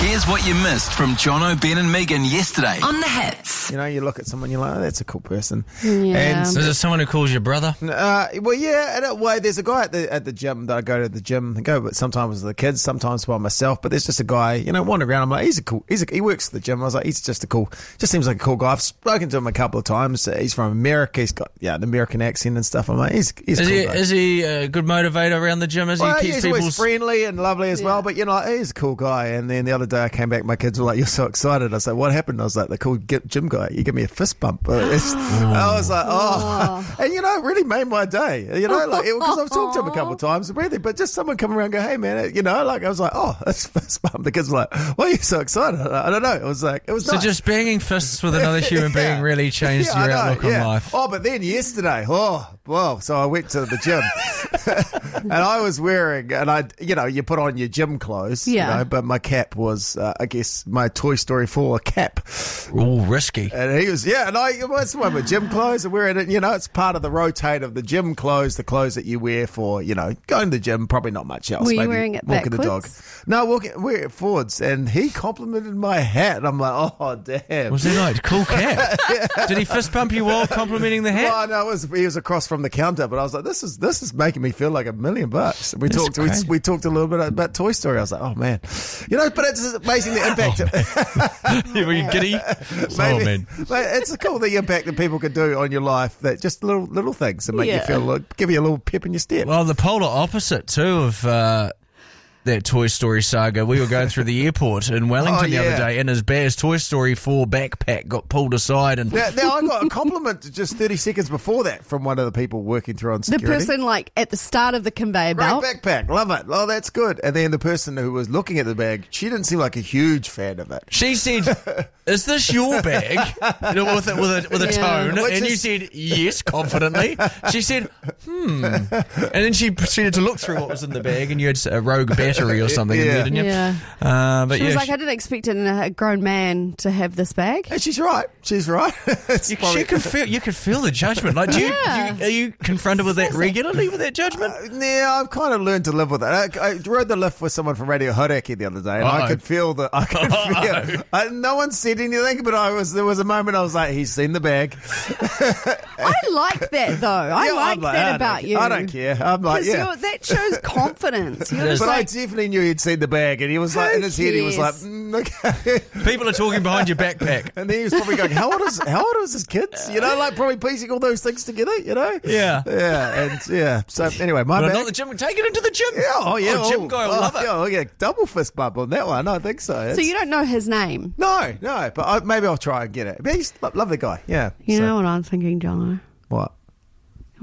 Here's what you missed from Jono, Ben and Megan yesterday on The Hits. You know, you look at someone, you're like, oh, that's a cool person. Yeah. Is it someone who calls you brother? Well, yeah, in a way, there's a guy at the gym that I go to the gym and go, but sometimes with the kids, sometimes by myself. But there's just a guy, you know, wandering around. I'm like, he works at the gym. I was like, he's just just seems like a cool guy. I've spoken to him a couple of times. He's from America. He's got an American accent and stuff. I'm like, he's a cool guy. Is he a good motivator around the gym? He's always friendly and lovely as well. But you know, he's a cool guy. And then the other day I came back, my kids were like, "You're so excited." I was like, "What happened?" I was like, "The cool gym guy. You give me a fist bump." I was like, "Oh," and you know, it really made my day. You know, like because I've talked to him a couple of times, really, but just someone come around and go, "Hey, man," you know, like I was like, "Oh, that's fist bump." The kids were like, "Why are you so excited?" I don't know. It was nice. So just banging fists with another human being really changed your outlook on life. Oh, but then yesterday, so I went to the gym and I was wearing, you put on your gym clothes, but my cap was, I guess, my Toy Story 4 cap. Ooh, risky. And he was, it's one of my gym clothes. I'm wearing it, it's part of the rotate of the gym clothes, the clothes that you wear for, going to the gym, probably not much else. Were you maybe wearing it walking backwards? the dog. No, wear it forwards. And he complimented my hat. And I'm like, oh, damn. Was he like, cool cap? Did he fist bump you while complimenting the hat? Well, no, he was across from the counter, but I was like, this is making me feel like $1 million. We talked a little bit about Toy Story. I was like, oh man, but it's amazing the impact. Were you giddy? Man. It's cool the impact that people can do on your life. That just little things that make you feel, give you a little pep in your step. Well, the polar opposite too of that Toy Story saga. We were going through the airport in Wellington the other day, and his Toy Story 4 backpack got pulled aside. And now I got a compliment just 30 seconds before that from one of the people working through on security. The person at the start of the conveyor belt. Great backpack, love it. Oh, that's good. And then the person who was looking at the bag, she didn't seem like a huge fan of it. She said, "Is this your bag?" with a tone, and you said yes confidently. She said, and then she proceeded to look through what was in the bag, and you had a Rogue battery or something in there, didn't you? Yeah. But she was like, I didn't expect a grown man to have this bag. And she's right. You could feel the judgment. Like, are you confronted with that regularly, with that judgment? I've kind of learned to live with it. I rode the lift with someone from Radio Hodaki the other day, and I could feel no one said anything, but there was a moment I was like, he's seen the bag. I like that, though. I like that about you. I don't care. I'm like, that shows confidence. But I definitely knew he'd seen the bag, and he was like, in his head, he was like, okay. People are talking behind your backpack. And then he was probably going, how old is his kids? Probably piecing all those things together, Yeah. Yeah. So anyway, my bag. Not the gym. Take it into the gym. Yeah. Gym guy will love it. Yeah, double fist bump on that one. I think so. So you don't know his name? No, but maybe I'll try and get it. But he's a lovely guy, yeah. You know what I'm thinking, Jono? What?